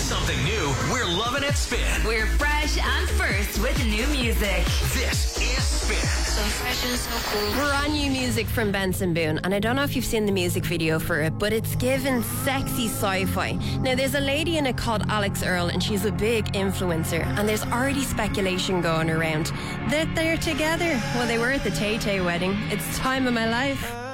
Something new. We're loving it, Spin. We're fresh and first with new music. This is Spin. So fresh and so cool. Brand new music from Benson Boone, and I don't know if you've seen the music video for it, but it's given sexy sci-fi. Now, there's a lady in it called Alex Earl, and she's a big influencer, and there's already speculation going around that they're together. Well, they were at the Tay Tay wedding. It's time of my life.